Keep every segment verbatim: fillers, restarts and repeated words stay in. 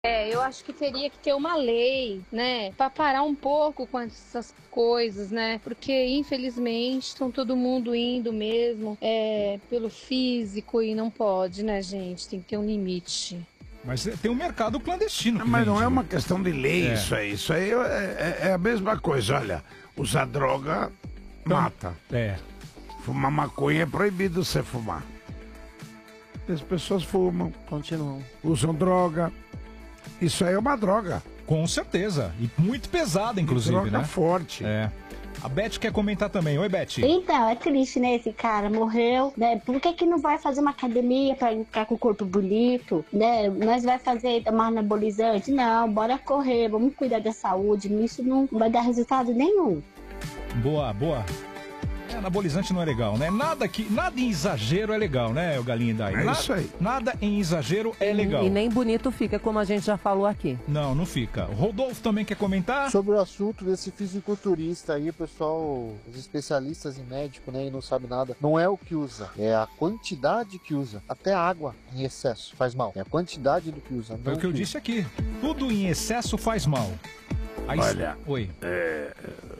É, eu acho que teria que ter uma lei, né, para parar um pouco com essas coisas, né, porque infelizmente estão todo mundo indo mesmo é, pelo físico e não pode, né, gente, tem que ter um limite. Mas tem um mercado clandestino que Mas não vende. é uma questão de lei É. isso aí. Isso aí é, é- é a mesma coisa. Olha, usar droga mata. É. Fumar maconha é proibido você fumar. As pessoas fumam, Continuam. usam droga. Isso aí é uma droga. Com certeza. E muito pesada, inclusive, droga né? forte. É. A Beth quer comentar também. Oi, Beth. Então, é triste, né? Esse cara morreu, né? Por que que não vai fazer uma academia pra ficar com o corpo bonito, né? Nós vai fazer tomar anabolizante? Não, bora correr, vamos cuidar da saúde. Isso não vai dar resultado nenhum. Boa, boa. É, anabolizante não é legal, né? Nada, que, nada em exagero é legal, né, o Galinho daí? É nada, isso aí. Nada em exagero é legal. E nem bonito fica, como a gente já falou aqui. Não, não fica. O Rodolfo também quer comentar? Sobre o assunto desse fisiculturista aí, o pessoal, os especialistas em médico, né, e não sabe nada, não é o que usa, é a quantidade que usa. Até água em excesso faz mal. É a quantidade do que usa. Foi o que eu disse aqui. Tudo em excesso faz mal. Aí, Olha, Oi. é,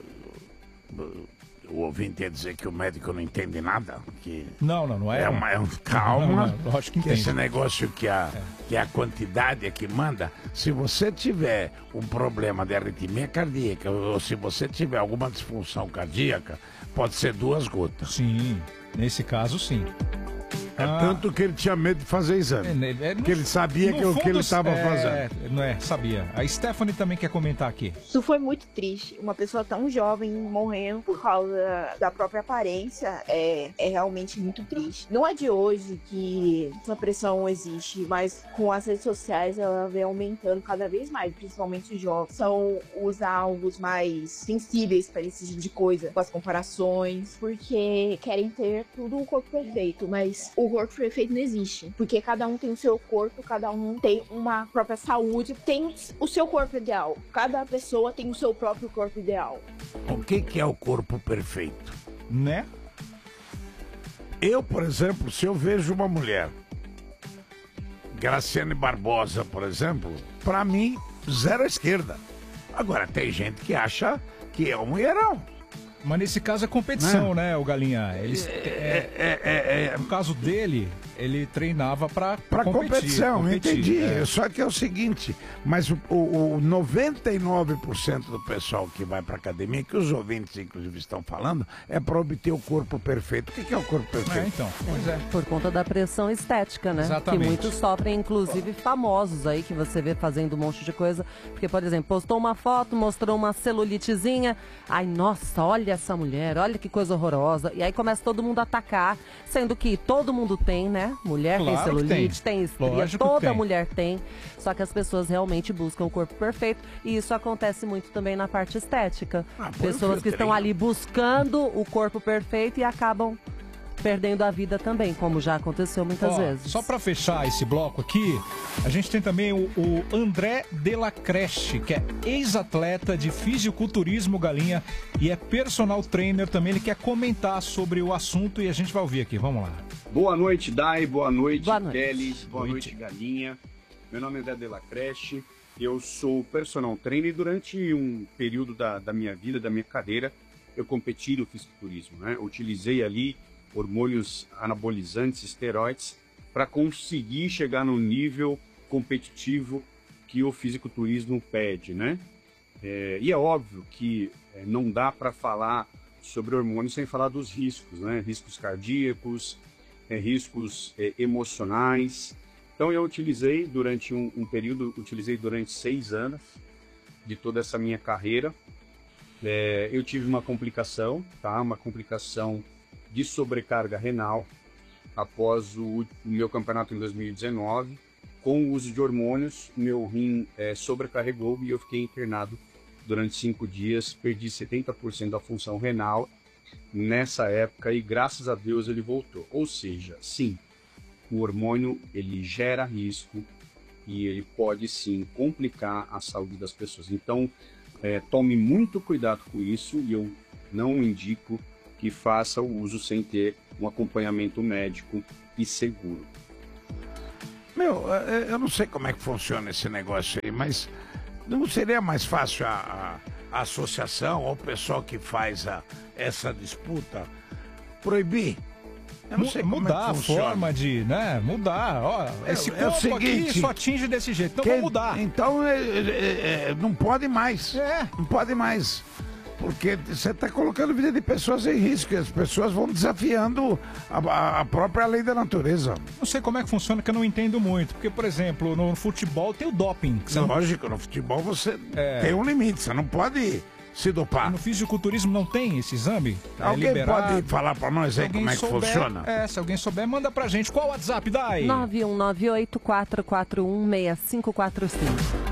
o ouvinte ia dizer que o médico não entende nada. Que Não, não, não é. é uma, é um, calma, Não, não, lógico que que entende. esse negócio que a, que a quantidade é que manda. Se você tiver um problema de arritmia cardíaca ou se você tiver alguma disfunção cardíaca, pode ser duas gotas. Sim, nesse caso sim. É Ah. tanto que ele tinha medo de fazer exame. É, né, é, no- Porque ele sabia no que o que fundo, ele estava é, fazendo. Não é, sabia. A Stephanie também quer comentar aqui. Isso foi muito triste. Uma pessoa tão jovem morrendo por causa da própria aparência é, é realmente muito triste. Não é de hoje que essa pressão existe, mas com as redes sociais ela vem aumentando cada vez mais, principalmente os jovens. São os alvos mais sensíveis para esse tipo de coisa, com as comparações, porque querem ter tudo o corpo perfeito, mas o corpo perfeito não existe, porque cada um tem o seu corpo, cada um tem uma própria saúde, tem o seu corpo ideal. Cada pessoa tem o seu próprio corpo ideal. O que, que é o corpo perfeito? Né? Eu, por exemplo, se eu vejo uma mulher, Graciane Barbosa, por exemplo, pra mim, zero à esquerda. Agora, tem gente que acha que é um mulherão. Mas nesse caso é competição, né, o Galinha? Eles, é, É, é, é, no caso dele, ele treinava pra, Pra competir, competição, competir, entendi. é. Só que é o seguinte, mas o, o, o noventa e nove por cento do pessoal que vai pra academia, que os ouvintes inclusive estão falando, é pra obter o corpo perfeito. O que, que é o corpo É, perfeito? então, pois é. Por conta da pressão estética, né? Exatamente. Que muitos sofrem, inclusive famosos aí, que você vê fazendo um monte de coisa. Porque, por exemplo, postou uma foto, mostrou uma celulitezinha. Ai, nossa, olha essa mulher, olha que coisa horrorosa. E aí começa todo mundo a atacar, sendo que todo mundo tem, né? Mulher Claro tem que celulite, tem. tem, estria, Lógico que toda tem. mulher tem. Só que as pessoas realmente buscam o corpo perfeito. E isso acontece muito também na parte estética. Ah, põe um Pessoas que estão filtrinho. ali buscando o corpo perfeito e acabam perdendo a vida também, como já aconteceu muitas Ó, vezes. Só pra fechar esse bloco aqui, a gente tem também o, o André Della Creche, que é ex-atleta de fisiculturismo, Galinha, e é personal trainer também. Ele quer comentar sobre o assunto e a gente vai ouvir aqui. Vamos lá. Boa noite, Dai. Boa noite, Boa noite. Kelly. Boa Noite. noite, Galinha. Meu nome é André Della Creche. Eu sou personal trainer e durante um período da, da minha vida, da minha carreira, eu competi no fisiculturismo, né? Utilizei ali hormônios anabolizantes, esteroides, para conseguir chegar no nível competitivo que o fisiculturismo pede, né? É, e é óbvio que é, não dá para falar sobre hormônios sem falar dos riscos, né? Riscos cardíacos, é, riscos é, emocionais. Então eu utilizei durante um, um período, utilizei durante seis anos de toda essa minha carreira. É, eu tive uma complicação, tá? Uma complicação de sobrecarga renal após o, o meu campeonato em dois mil e dezenove. Com o uso de hormônios, meu rim é, sobrecarregou e eu fiquei internado durante cinco dias. Perdi setenta por cento da função renal nessa época e graças a Deus ele voltou. Ou seja, sim, o hormônio ele gera risco e ele pode sim complicar a saúde das pessoas. Então, é, tome muito cuidado com isso e eu não indico que faça o uso sem ter um acompanhamento médico e seguro. Meu, eu não sei como é que funciona esse negócio aí, mas não seria mais fácil a, a, a associação ou o pessoal que faz a, essa disputa proibir? Eu não sei como mudar é que funciona. a forma de, né? Mudar. Ó, É- esse é o corpo seguinte, aqui só atinge desse jeito. Então Que- vamos mudar. Então é, é, é, não pode mais. É. Não pode mais. Porque você está colocando a vida de pessoas em risco. E as pessoas vão desafiando a, a- a própria lei da natureza. Não sei como é que funciona, que eu não entendo muito. Porque, por exemplo, no futebol tem o doping. Que você não- Lógico, no futebol você É. tem um limite. Você não pode se dopar. No fisiculturismo não tem esse exame? É Alguém liberado. pode falar para nós aí Se alguém como é que souber- funciona? É, se alguém souber, manda pra gente. Qual o WhatsApp, Dai? nove um nove oito quatro quatro um seis cinco quatro cinco.